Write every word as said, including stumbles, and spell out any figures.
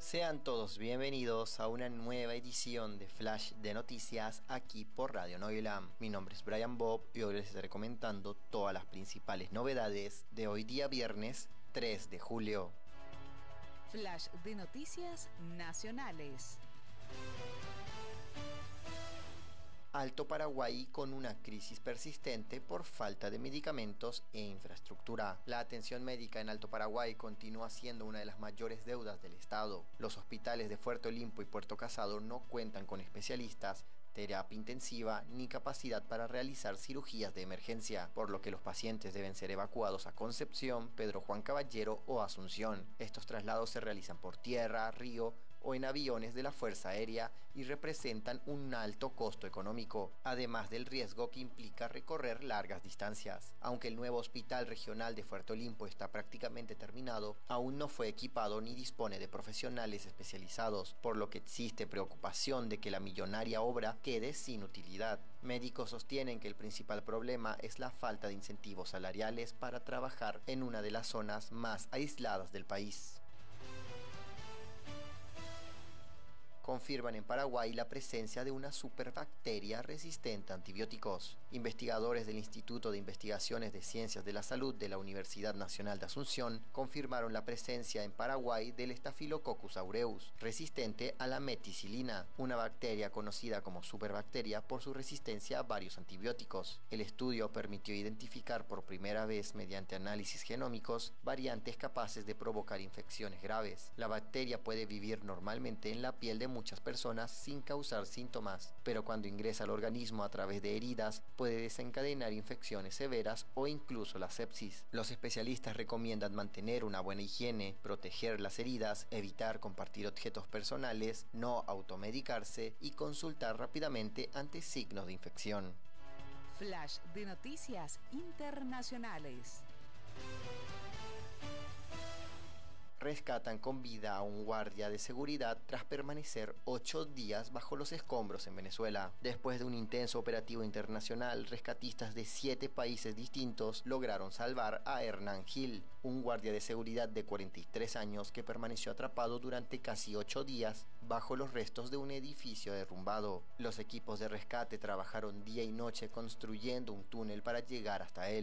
Sean todos bienvenidos a una nueva edición de Flash de Noticias aquí por Radio Noilam. Mi nombre es Brian Bob y hoy les estaré comentando todas las principales novedades de hoy día viernes tres de julio. Flash de Noticias Nacionales. Alto Paraguay con una crisis persistente por falta de medicamentos e infraestructura. La atención médica en Alto Paraguay continúa siendo una de las mayores deudas del Estado. Los hospitales de Fuerte Olimpo y Puerto Casado no cuentan con especialistas, terapia intensiva ni capacidad para realizar cirugías de emergencia, por lo que los pacientes deben ser evacuados a Concepción, Pedro Juan Caballero o Asunción. Estos traslados se realizan por tierra, río o en aviones de la Fuerza Aérea y representan un alto costo económico, además del riesgo que implica recorrer largas distancias. Aunque el nuevo Hospital Regional de Fuerte Olimpo está prácticamente terminado, aún no fue equipado ni dispone de profesionales especializados, por lo que existe preocupación de que la millonaria obra quede sin utilidad. Médicos sostienen que el principal problema es la falta de incentivos salariales para trabajar en una de las zonas más aisladas del país. Confirman en Paraguay la presencia de una superbacteria resistente a antibióticos. Investigadores del Instituto de Investigaciones de Ciencias de la Salud de la Universidad Nacional de Asunción confirmaron la presencia en Paraguay del Staphylococcus aureus, resistente a la meticilina, una bacteria conocida como superbacteria por su resistencia a varios antibióticos. El estudio permitió identificar por primera vez mediante análisis genómicos variantes capaces de provocar infecciones graves. La bacteria puede vivir normalmente en la piel de muchas personas sin causar síntomas, pero cuando ingresa al organismo a través de heridas puede desencadenar infecciones severas o incluso la sepsis. Los especialistas recomiendan mantener una buena higiene, proteger las heridas, evitar compartir objetos personales, no automedicarse y consultar rápidamente ante signos de infección. Flash de Noticias Internacionales. Rescatan con vida a un guardia de seguridad tras permanecer ocho días bajo los escombros en Venezuela. Después de un intenso operativo internacional, rescatistas de siete países distintos lograron salvar a Hernán Gil, un guardia de seguridad de cuarenta y tres años que permaneció atrapado durante casi ocho días bajo los restos de un edificio derrumbado. Los equipos de rescate trabajaron día y noche construyendo un túnel para llegar hasta él.